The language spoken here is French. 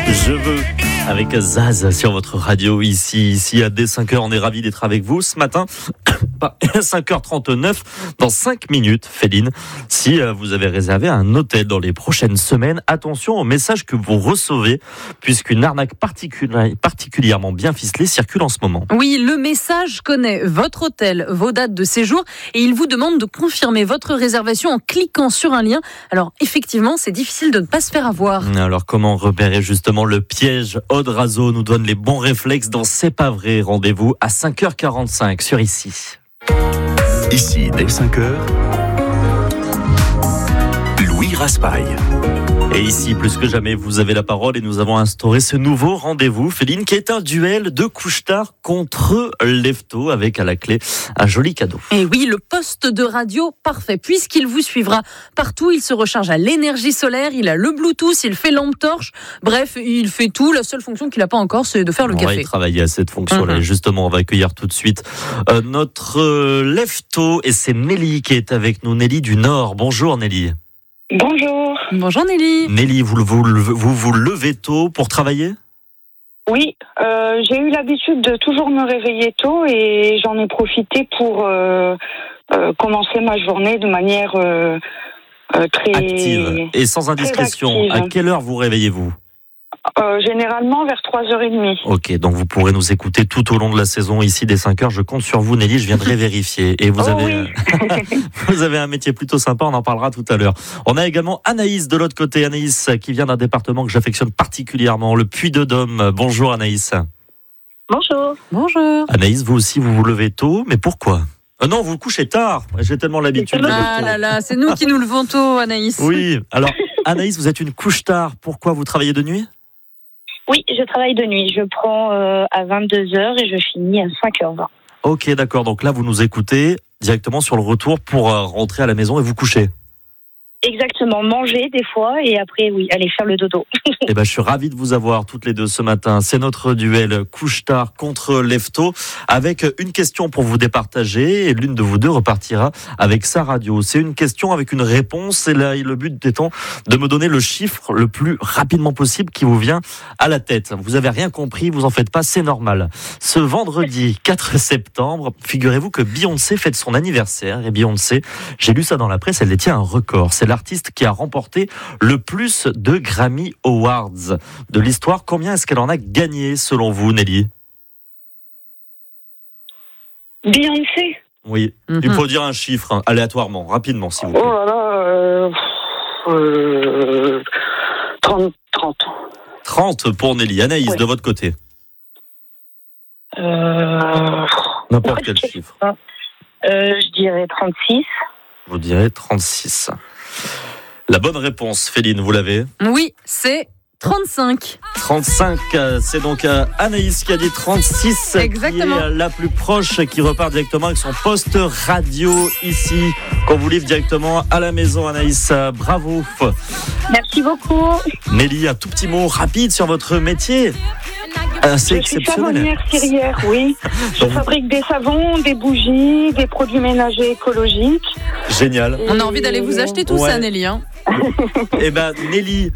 Je veux avec Zaz sur votre radio ici à dès 5h. On est ravis d'être avec vous ce matin. 5h39 dans 5 minutes, Féline. Si vous avez réservé un hôtel dans les prochaines semaines, attention au message que vous recevez puisqu'une arnaque particulièrement bien ficelée circule en ce moment. Oui, le message connaît votre hôtel, vos dates de séjour et il vous demande de confirmer votre réservation en cliquant sur un lien. Alors effectivement, c'est difficile de ne pas se faire avoir. Alors comment repérer justement le piège? Aude Razo nous donne les bons réflexes dans C'est pas vrai. Rendez-vous à 5h45 sur Ici. Ici, dès 5h, Louis Raspail. Et ici, plus que jamais, vous avez la parole et nous avons instauré ce nouveau rendez-vous, Féline, qui est un duel de couche-tard contre Lefto avec à la clé un joli cadeau. Et oui, le poste de radio parfait, puisqu'il vous suivra partout. Il se recharge à l'énergie solaire, il a le Bluetooth, il fait lampe torche. Bref, il fait tout. La seule fonction qu'il n'a pas encore, c'est de faire le café. On va y travailler à cette fonction-là. Justement, on va accueillir tout de suite notre Lefto et c'est Nelly qui est avec nous. Nelly du Nord. Bonjour Nelly. Bonjour. Bonjour Nelly. Nelly, vous levez tôt pour travailler ? Oui, j'ai eu l'habitude de toujours me réveiller tôt et j'en ai profité pour commencer ma journée de manière très active. Et sans indiscrétion, à quelle heure vous réveillez-vous ? Généralement vers 3h30. Ok, donc vous pourrez nous écouter tout au long de la saison ici dès 5h. Je compte sur vous Nelly, je viendrai vérifier. Et vous vous avez un métier plutôt sympa, on en parlera tout à l'heure. On a également Anaïs de l'autre côté. Anaïs qui vient d'un département que j'affectionne particulièrement, le Puy-de-Dôme. Bonjour Anaïs. Bonjour. Bonjour. Anaïs, vous aussi vous levez tôt, mais pourquoi ? Non, vous couchez tard. J'ai tellement l'habitude. Ah là là, c'est nous qui nous levons tôt, Anaïs. Oui, alors Anaïs, vous êtes une couche-tard. Pourquoi vous travaillez de nuit ? Oui, je travaille de nuit. Je prends à 22h et je finis à 5h20. Ok, d'accord. Donc là, vous nous écoutez directement sur le retour pour rentrer à la maison et vous coucher. Exactement, manger des fois et après, oui, aller faire le dodo. Eh ben, je suis ravi de vous avoir toutes les deux ce matin. C'est notre duel couche-tard contre Lefto avec une question pour vous départager et l'une de vous deux repartira avec sa radio. C'est une question avec une réponse et là, le but étant de me donner le chiffre le plus rapidement possible qui vous vient à la tête. Vous avez rien compris, vous en faites pas, c'est normal. Ce vendredi 4 septembre, figurez-vous que Beyoncé fête son anniversaire et Beyoncé, j'ai lu ça dans la presse, elle détient un record. C'est l'artiste qui a remporté le plus de Grammy Awards de l'histoire. Combien est-ce qu'elle en a gagné selon vous, Nelly ? Beyoncé ? Oui, il faut dire un chiffre aléatoirement, rapidement, si vous plaît. Oh là là, 30. 30 pour Nelly. Anaïs, ouais. de votre côté. N'importe quel chiffre. Je dirais 36. Vous direz 36. La bonne réponse, Féline, vous l'avez ? Oui, c'est 35. 35, c'est donc Anaïs qui a dit 36. Exactement. Qui est la plus proche, qui repart directement avec son poste radio ici, qu'on vous livre directement à la maison. Anaïs, bravo. Merci beaucoup. Nelly, un tout petit mot rapide sur votre métier. C'est Je suis exceptionnel. savonnière cirière, oui. Je fabrique des savons, des bougies, des produits ménagers écologiques. Génial. On a envie d'aller vous acheter tout ça, Nelly. Eh ben, Nelly,